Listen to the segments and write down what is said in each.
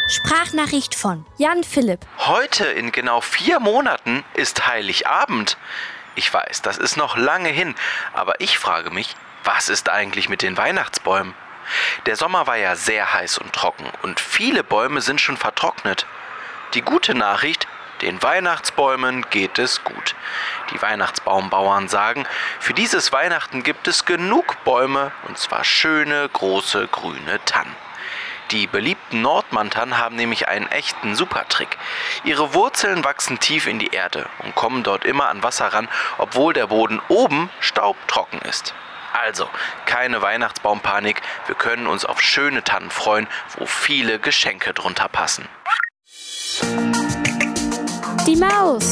Sprachnachricht von Jan Philipp. Heute in genau 4 Monaten ist Heiligabend. Ich weiß, das ist noch lange hin, aber ich frage mich, was ist eigentlich mit den Weihnachtsbäumen? Der Sommer war ja sehr heiß und trocken und viele Bäume sind schon vertrocknet. Die gute Nachricht, den Weihnachtsbäumen geht es gut. Die Weihnachtsbaumbauern sagen, für dieses Weihnachten gibt es genug Bäume, und zwar schöne, große, grüne Tannen. Die beliebten Nordmantannen haben nämlich einen echten Supertrick. Ihre Wurzeln wachsen tief in die Erde und kommen dort immer an Wasser ran, obwohl der Boden oben staubtrocken ist. Also, keine Weihnachtsbaumpanik, wir können uns auf schöne Tannen freuen, wo viele Geschenke drunter passen. Die Maus.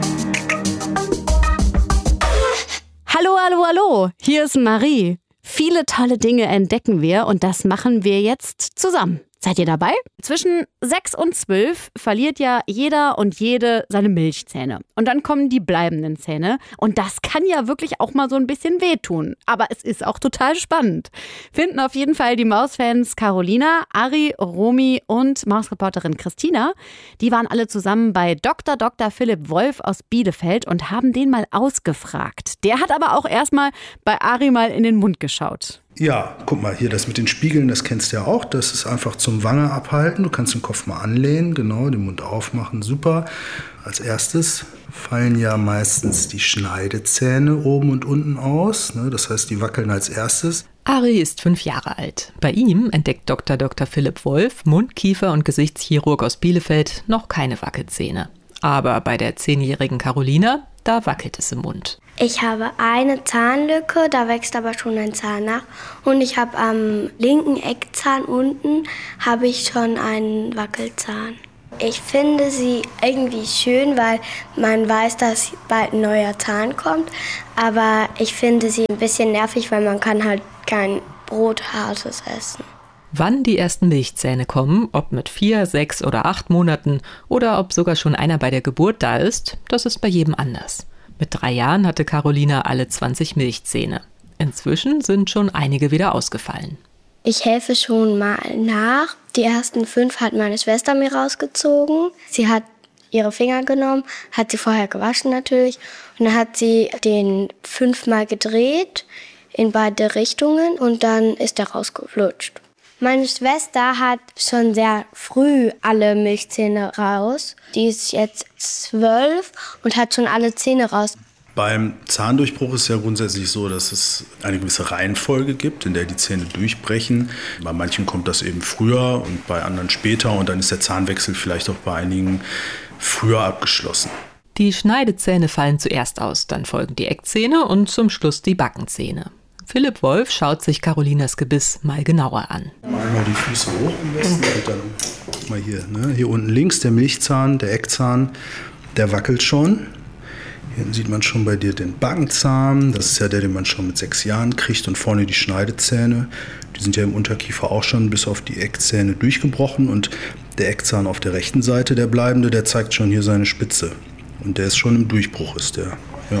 Hallo, hallo, hallo, hier ist Marie. Viele tolle Dinge entdecken wir und das machen wir jetzt zusammen. Seid ihr dabei? Zwischen 6 und 12 verliert ja jeder und jede seine Milchzähne. Und dann kommen die bleibenden Zähne. Und das kann ja wirklich auch mal so ein bisschen wehtun. Aber es ist auch total spannend. Finden auf jeden Fall die Mausfans Carolina, Ari, Romy und Mausreporterin Christina. Die waren alle zusammen bei Dr. Philipp Wolf aus Bielefeld und haben den mal ausgefragt. Der hat aber auch erstmal bei Ari mal in den Mund geschaut. Ja, guck mal, hier das mit den Spiegeln, das kennst du ja auch. Das ist einfach zum Wange abhalten. Du kannst den Kopf mal anlehnen, genau, den Mund aufmachen, super. Als erstes fallen ja meistens die Schneidezähne oben und unten aus. Das heißt, die wackeln als erstes. Ari ist 5 Jahre alt. Bei ihm entdeckt Dr. Philipp Wolf, Mund-, Kiefer- und Gesichtschirurg aus Bielefeld, noch keine Wackelzähne. Aber bei der 10-jährigen Carolina, da wackelt es im Mund. Ich habe eine Zahnlücke, da wächst aber schon ein Zahn nach. Und ich habe am linken Eckzahn unten habe ich schon einen Wackelzahn. Ich finde sie irgendwie schön, weil man weiß, dass bald ein neuer Zahn kommt. Aber ich finde sie ein bisschen nervig, weil man kann halt kein Brothartes essen. Wann die ersten Milchzähne kommen, ob mit 4, 6 oder 8 Monaten oder ob sogar schon einer bei der Geburt da ist, das ist bei jedem anders. Mit 3 Jahren hatte Carolina alle 20 Milchzähne. Inzwischen sind schon einige wieder ausgefallen. Ich helfe schon mal nach. Die ersten 5 hat meine Schwester mir rausgezogen. Sie hat ihre Finger genommen, hat sie vorher gewaschen natürlich. Und dann hat sie den 5-mal gedreht in beide Richtungen und dann ist er rausgeflutscht. Meine Schwester hat schon sehr früh alle Milchzähne raus. Die ist jetzt 12 und hat schon alle Zähne raus. Beim Zahndurchbruch ist ja grundsätzlich so, dass es eine gewisse Reihenfolge gibt, in der die Zähne durchbrechen. Bei manchen kommt das eben früher und bei anderen später. Und dann ist der Zahnwechsel vielleicht auch bei einigen früher abgeschlossen. Die Schneidezähne fallen zuerst aus, dann folgen die Eckzähne und zum Schluss die Backenzähne. Philipp Wolf schaut sich Carolinas Gebiss mal genauer an. Mal die Füße hoch am besten. Und dann, guck mal hier, hier unten links der Milchzahn, der Eckzahn, der wackelt schon. Hier sieht man schon bei dir den Backenzahn. Das ist ja der, den man schon mit 6 Jahren kriegt. Und vorne die Schneidezähne. Die sind ja im Unterkiefer auch schon bis auf die Eckzähne durchgebrochen. Und der Eckzahn auf der rechten Seite, der bleibende, der zeigt schon hier seine Spitze. Und der ist schon im Durchbruch, ist der. Ja.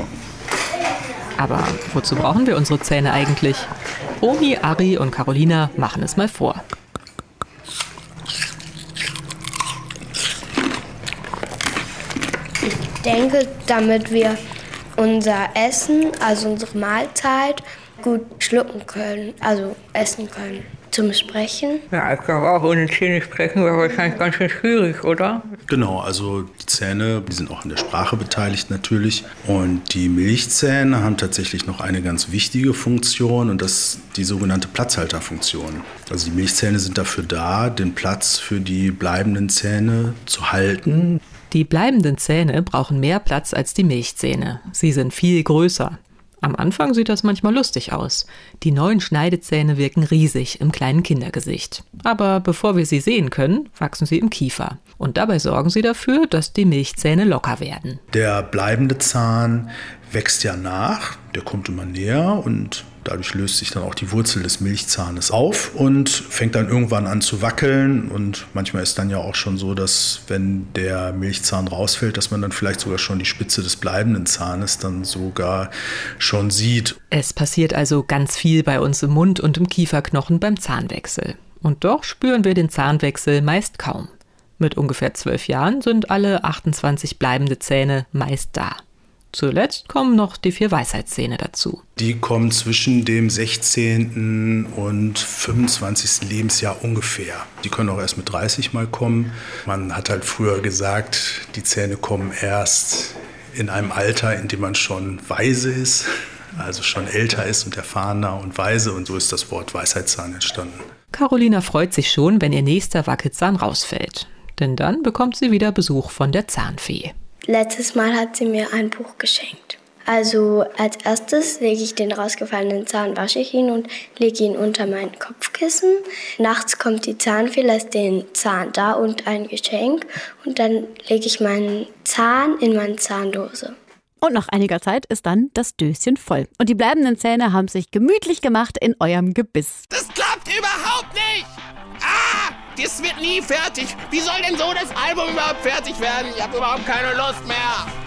Aber wozu brauchen wir unsere Zähne eigentlich? Romy, Ari und Carolina machen es mal vor. Ich denke, damit wir unser Essen, also unsere Mahlzeit, gut schlucken können, also essen können. Zum Sprechen? Ja, ich glaube auch, ohne Zähne sprechen wäre wahrscheinlich ganz schön schwierig, oder? Genau, also die Zähne, die sind auch an der Sprache beteiligt natürlich. Und die Milchzähne haben tatsächlich noch eine ganz wichtige Funktion und das ist die sogenannte Platzhalterfunktion. Also die Milchzähne sind dafür da, den Platz für die bleibenden Zähne zu halten. Die bleibenden Zähne brauchen mehr Platz als die Milchzähne. Sie sind viel größer. Am Anfang sieht das manchmal lustig aus. Die neuen Schneidezähne wirken riesig im kleinen Kindergesicht. Aber bevor wir sie sehen können, wachsen sie im Kiefer. Und dabei sorgen sie dafür, dass die Milchzähne locker werden. Der bleibende Zahn wächst ja nach, der kommt immer näher und dadurch löst sich dann auch die Wurzel des Milchzahnes auf und fängt dann irgendwann an zu wackeln. Und manchmal ist dann ja auch schon so, dass wenn der Milchzahn rausfällt, dass man dann vielleicht sogar schon die Spitze des bleibenden Zahnes dann sogar schon sieht. Es passiert also ganz viel bei uns im Mund und im Kieferknochen beim Zahnwechsel. Und doch spüren wir den Zahnwechsel meist kaum. Mit ungefähr 12 Jahren sind alle 28 bleibende Zähne meist da. Zuletzt kommen noch die 4 Weisheitszähne dazu. Die kommen zwischen dem 16. und 25. Lebensjahr ungefähr. Die können auch erst mit 30 mal kommen. Man hat halt früher gesagt, die Zähne kommen erst in einem Alter, in dem man schon weise ist, also schon älter ist und erfahrener und weise. Und so ist das Wort Weisheitszahn entstanden. Carolina freut sich schon, wenn ihr nächster Wackelzahn rausfällt. Denn dann bekommt sie wieder Besuch von der Zahnfee. Letztes Mal hat sie mir ein Buch geschenkt. Also als erstes lege ich den rausgefallenen Zahn, wasche ich ihn und lege ihn unter mein Kopfkissen. Nachts kommt die Zahnfee, lässt den Zahn da und ein Geschenk. Und dann lege ich meinen Zahn in meine Zahndose. Und nach einiger Zeit ist dann das Döschen voll. Und die bleibenden Zähne haben sich gemütlich gemacht in eurem Gebiss. Das klappt überhaupt nicht! Das wird nie fertig. Wie soll denn so das Album überhaupt fertig werden? Ich habe überhaupt keine Lust mehr.